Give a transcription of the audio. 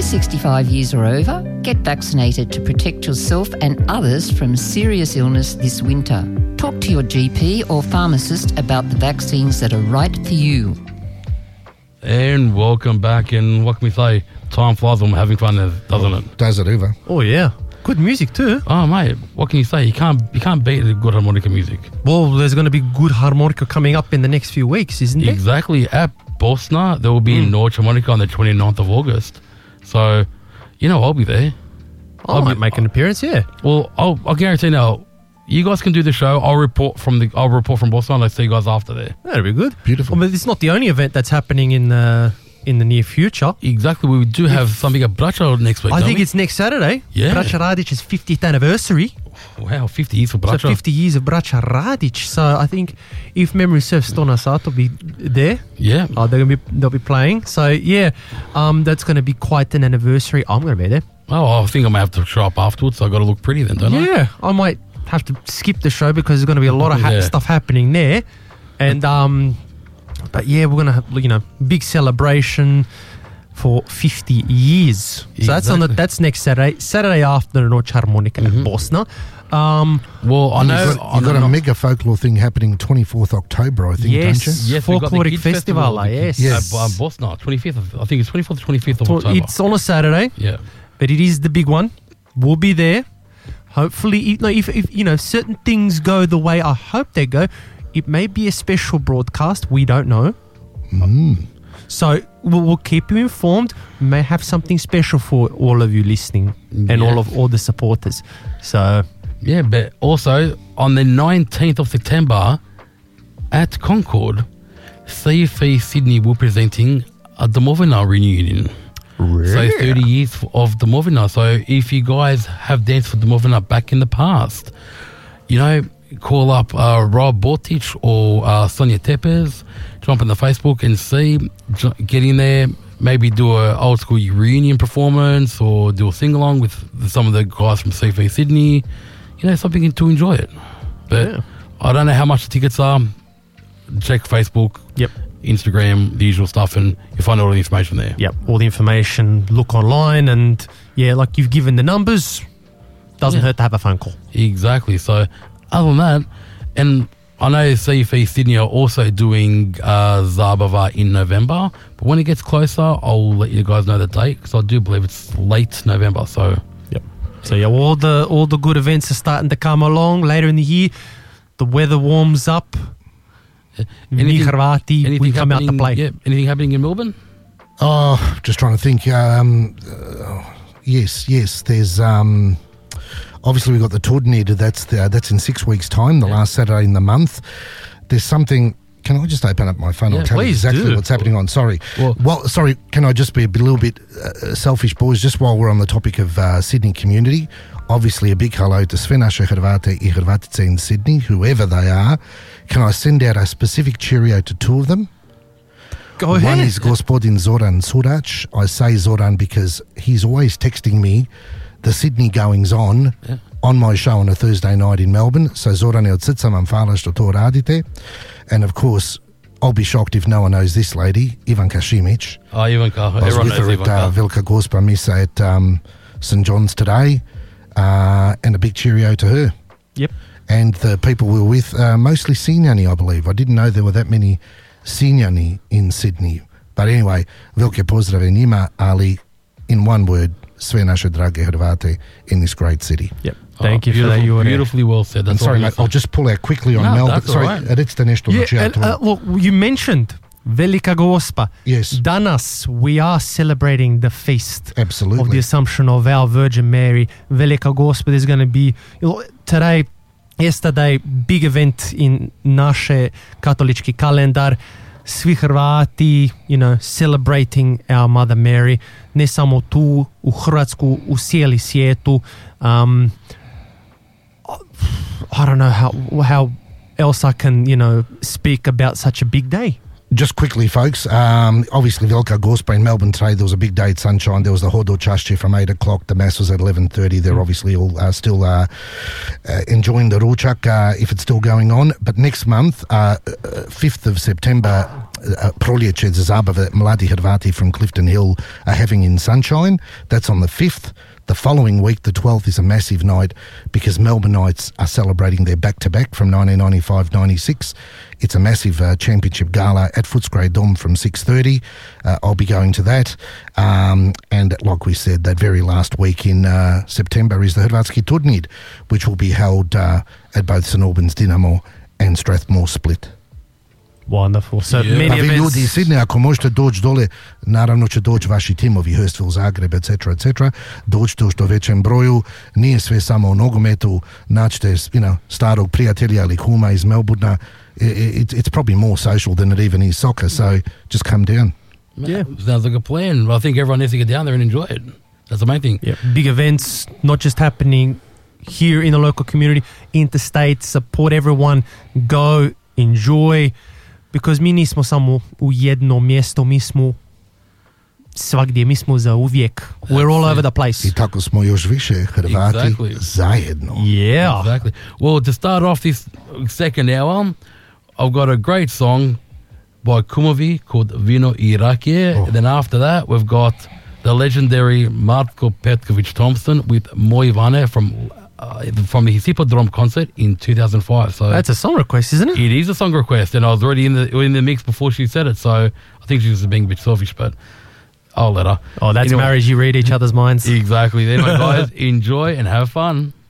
65 years or over? Get vaccinated to protect yourself and others from serious illness this winter. Talk to your GP or pharmacist about the vaccines that are right for you. And welcome back, and what can we say? Time flies when we're having fun, doesn't it? Does it ever? Oh, yeah. Good music too. Oh, mate, what can you say? You can't beat the good harmonica music. Well, there's going to be good harmonica coming up in the next few weeks, isn't there? Exactly. At Bosna, there will be Norwich Harmonica on the 29th of August. So, I'll be there. I might make an appearance, yeah. Well, I'll guarantee now, you guys can do the show. I'll report from Bosna, and I'll see you guys after there. That'll be good. Beautiful. But it's not the only event that's happening in the near future. Exactly. We do have something at Bracha next week, I think it's next Saturday. Yeah. Bracha Radic's 50th anniversary. Wow, 50 years for Bracha. So 50 years of Bracha Radic. So I think if memory serves, Stona Sat will be there. Yeah. They'll be playing. So yeah, that's going to be quite an anniversary. I'm going to be there. Oh, I think I might have to show up afterwards, so I got to look pretty then, don't I? Yeah, I might have to skip the show because there's going to be a lot of stuff happening there. And but yeah, we're going to have, big celebration for 50 years. Exactly. So that's next Saturday after the Norwich Harmonica in Bosna. Well, I know you've got a mega folklore thing happening 24th October, I think, don't you? Yes, we've got the Folkloric Kids Festival, yes. At Bosna, 25th. I think it's 24th or 25th of October. It's on a Saturday. Yeah. But it is the big one. We'll be there. Hopefully, if certain things go the way I hope they go, it may be a special broadcast. We don't know. So we'll keep you informed. We may have something special for all of you listening and all the supporters. So yeah, but also on the 19th of September at Concord, CFE Sydney will be presenting a Domovina reunion. Really? So 30 years of Domovina. So if you guys have danced for Domovina back in the past, call up Rob Bortich or Sonia Tepes, jump on the Facebook and get in there, maybe do a old school reunion performance or do a sing-along with some of the guys from CFE Sydney, something to enjoy it. But I don't know how much the tickets are. Check Facebook, Instagram, the usual stuff, and you'll find all the information there. Yep, all the information, look online, and like you've given the numbers, doesn't hurt to have a phone call. Exactly. So other than that, and I know CFE Sydney are also doing Zabava in November, but when it gets closer, I'll let you guys know the date, because I do believe it's late November. So all the good events are starting to come along later in the year. The weather warms up. Anything we come out to play. Yeah, anything happening in Melbourne? Oh, just trying to think. Yes. There's obviously we've got the Tordnid. That's in 6 weeks' time, the last Saturday in the month. There's something. Can I just open up my phone? I'll tell you exactly what's happening on. Sorry. Sorry. Can I just be a little bit selfish, boys? Just while we're on the topic of Sydney community, obviously a big hello to Sve naše Hrvate I Hrvatice in Sydney, whoever they are. Can I send out a specific cheerio to two of them? Go ahead. One is Gospodin Zoran Surac. I say Zoran because he's always texting me the Sydney goings on my show on a Thursday night in Melbourne. So Zoran, od srca vam hvala što to radite. And of course, I'll be shocked if no one knows this lady, Ivanka Šimić. Oh, Ivanka. I was with her at Velika Gospa Misa at St. John's today, and a big cheerio to her. Yep. And the people we were with, mostly Sinjani, I believe. I didn't know there were that many Sinjani in Sydney. But anyway, velike pozdrave njima, ali in one word, sve naše drage Hrvate in this great city. Yep. Thank you for that. Beautifully well said. I'm sorry, mate. I'll just pull out quickly on Melbourne. Sorry, recite nešto. Look, you mentioned Velika Gospa. Yes. Danas, we are celebrating the feast Absolutely. of the Assumption of our Virgin Mary. Velika Gospa, there's going to be yesterday, big event in naše katolički kalendar. Svi Hrvati, celebrating our Mother Mary. Ne samo tu, u Hrvatsku, u cijeli svijetu. I don't know how else I can, speak about such a big day. Just quickly, folks, obviously Velika Gospa in Melbourne today, there was a big day at Sunshine. There was the Hodo Čašće from 8 o'clock. The Mass was at 11:30. They're obviously all still enjoying the Ručak if it's still going on. But next month, 5th of September, Proljeće Zabave Mladi Hrvati from Clifton Hill are having in Sunshine. That's on the 5th. The following week, the 12th, is a massive night because Melbourneites are celebrating their back-to-back from 1995-96. It's a massive championship gala at Footscray Dome from 6:30. I'll be going to that. And like we said, that very last week in September is the Hrvatski Turnir, which will be held at both St Albans Dinamo and Strathmore Split. Wonderful. So many events. Ljudi iz Sidneja, ako možete doći dole, naravno će doći vaši timovi, Hurstville, Zagreb, etc., dođite u što većem broju, nije sve samo u nogometu, naćete starog prijatelja ili kuma iz Melbourna. It's probably more social than it even is soccer, so just come down. Yeah, sounds like a plan. I think everyone needs to get down there and enjoy it. That's the main thing. Yeah. Big events, not just happening here in the local community, interstate, support everyone, go, enjoy. Because mi nismo samo u jednom mjestu, mi smo svagdje, mi smo za uvijek. We're all over the place. I tako smo još više Hrvati zajedno. Yeah. Exactly. Well, to start off this second hour, I've got a great song by Kumovi called Vino i Rakije. And then after that, we've got the legendary Marko Petković Thompson with Moj Vane from his Hippodrome concert in 2005. So that's a song request, isn't it? It is a song request, and I was already in the mix before she said it. So I think she was being a bit selfish, but I'll let her. Oh, that's marriage. You read each other's minds. Exactly. Anyway, guys, enjoy and have fun.